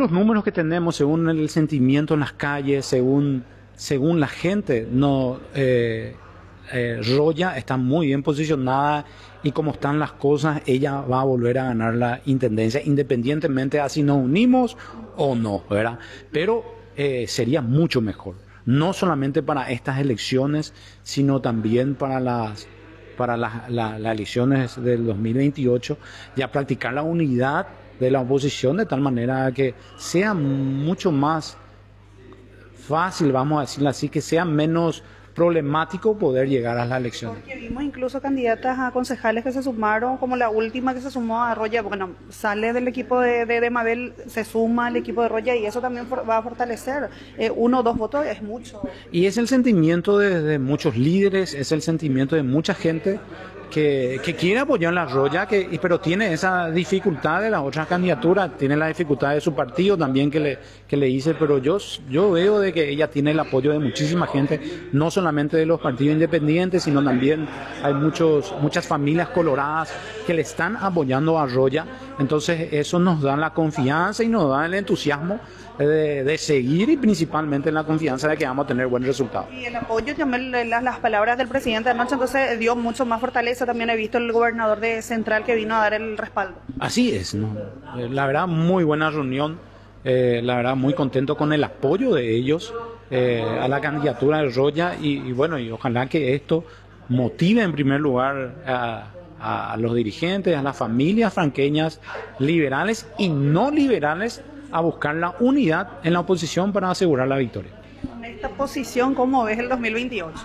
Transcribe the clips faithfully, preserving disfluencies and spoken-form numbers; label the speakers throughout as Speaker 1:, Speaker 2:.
Speaker 1: los números que tenemos, según el sentimiento en las calles, según, según la gente, no, eh, eh, Roya está muy bien posicionada y como están las cosas, ella va a volver a ganar la intendencia, independientemente de si nos unimos o no, ¿verdad? Pero eh, sería mucho mejor, no solamente para estas elecciones, sino también para las para las la, la elecciones del dos mil veintiocho, ya practicar la unidad de la oposición de tal manera que sea mucho más fácil, vamos a decirlo así, que sea menos problemático poder llegar a las elecciones.
Speaker 2: Porque vimos incluso candidatas a concejales que se sumaron, como la última que se sumó a Roya, bueno, sale del equipo de, de, de Mabel, se suma al equipo de Roya y eso también for, va a fortalecer. Eh, uno o dos votos es mucho.
Speaker 1: Y es el sentimiento de, de muchos líderes, es el sentimiento de mucha gente que, que quiere apoyar la Roya, que, pero tiene esa dificultad de las otras candidaturas, tiene la dificultad de su partido también que le, que le hice, pero yo, yo veo de que ella tiene el apoyo de muchísima gente, no solamente de los partidos independientes, sino también hay muchos, muchas familias coloradas que le están apoyando a Roya, entonces eso nos da la confianza y nos da el entusiasmo De, de seguir y principalmente la confianza de que vamos a tener buen resultado.
Speaker 2: Y el apoyo también, las, las palabras del presidente anoche, entonces dio mucho más fortaleza. También he visto el gobernador de Central que vino a dar el respaldo.
Speaker 1: Así es, ¿no? La verdad, muy buena reunión, eh, la verdad, muy contento con el apoyo de ellos eh, a la candidatura de Roya y, y bueno, y ojalá que esto motive en primer lugar a, a los dirigentes, a las familias franqueñas liberales y no liberales a buscar la unidad en la oposición para asegurar la victoria.
Speaker 2: En esta posición, ¿cómo ves el dos mil veintiocho?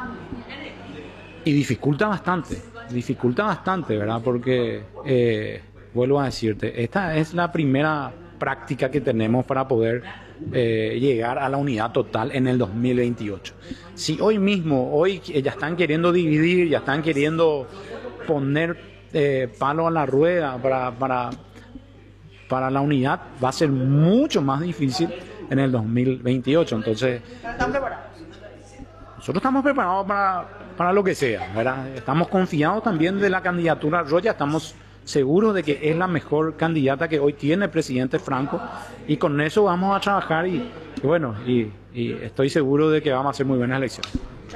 Speaker 1: Y dificulta bastante, dificulta bastante, ¿verdad? Porque, eh, vuelvo a decirte, esta es la primera práctica que tenemos para poder eh, llegar a la unidad total en el dos mil veintiocho. Si hoy mismo, hoy ya están queriendo dividir, ya están queriendo poner eh, palo a la rueda para... para para la unidad va a ser mucho más difícil en el dos mil veintiocho. Entonces,
Speaker 2: ¿Están preparados?
Speaker 1: Nosotros estamos preparados para, para lo que sea, ¿verdad? Estamos confiados también de la candidatura Roya, estamos seguros de que es la mejor candidata que hoy tiene el presidente Franco y con eso vamos a trabajar y, y bueno, y, y estoy seguro de que vamos a hacer muy buenas elecciones.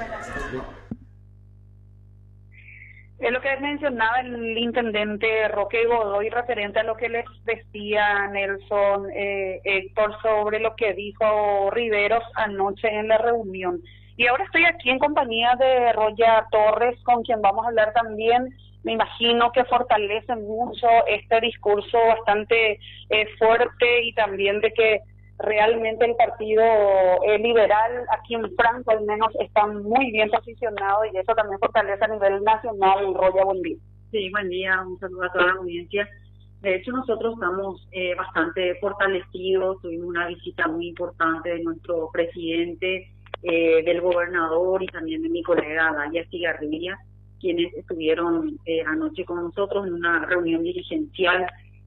Speaker 2: Es lo que mencionaba el intendente Roque Godoy referente a lo que les decía Nelson, eh, Héctor, sobre lo que dijo Riveros anoche en la reunión. Y ahora estoy aquí en compañía de Roya Torres, con quien vamos a hablar también. Me imagino que fortalece mucho este discurso bastante eh, fuerte y también de que realmente el partido eh, liberal aquí en Franco al menos está muy bien posicionado y eso también fortalece a nivel nacional. Roya, buen día.
Speaker 3: Sí, buen día, un saludo a toda la audiencia. De hecho, nosotros estamos eh, bastante fortalecidos, tuvimos una visita muy importante de nuestro presidente, eh, del gobernador y también de mi colega Dalia Cigarrilla, quienes estuvieron eh, anoche con nosotros en una reunión dirigencial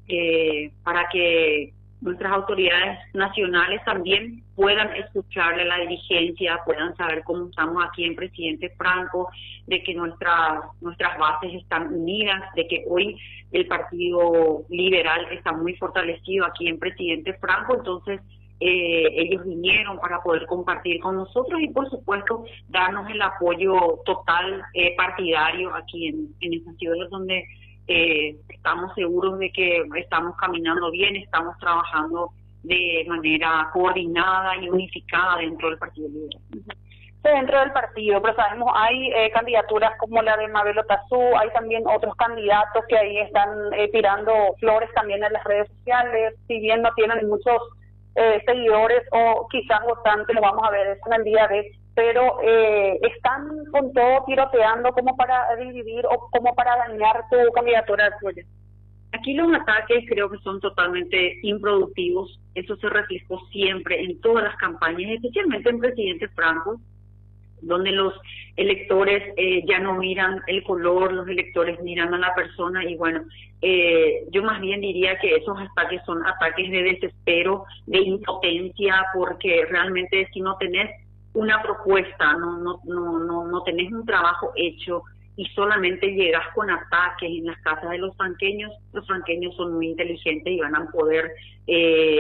Speaker 3: eh, para que nuestras autoridades nacionales también puedan escucharle a la dirigencia, puedan saber cómo estamos aquí en Presidente Franco, de que nuestras nuestras bases están unidas, de que hoy el Partido Liberal está muy fortalecido aquí en Presidente Franco, entonces eh, ellos vinieron para poder compartir con nosotros y por supuesto darnos el apoyo total eh, partidario aquí en, en esta ciudad donde Eh, estamos seguros de que estamos caminando bien, estamos trabajando de manera coordinada y unificada dentro del Partido Liberal.
Speaker 2: Sí, dentro del partido, pero sabemos, hay eh, candidaturas como la de Mabel Otazú, hay también otros candidatos que ahí están eh, tirando flores también en las redes sociales, si bien no tienen muchos eh, seguidores o quizás votantes, lo vamos a ver eso en el día de pero eh, están con todo tiroteando como para dividir o como para dañar tu candidatura de tuya.
Speaker 3: Aquí los ataques creo que son totalmente improductivos, eso se reflejó siempre en todas las campañas, especialmente en Presidente Franco, donde los electores eh, ya no miran el color, los electores miran a la persona y bueno, eh, yo más bien diría que esos ataques son ataques de desespero, de impotencia, porque realmente si no tenés una propuesta, no, no, no, no, no tenés un trabajo hecho y solamente llegas con ataques en las casas de los franqueños, los franqueños son muy inteligentes y van a poder eh,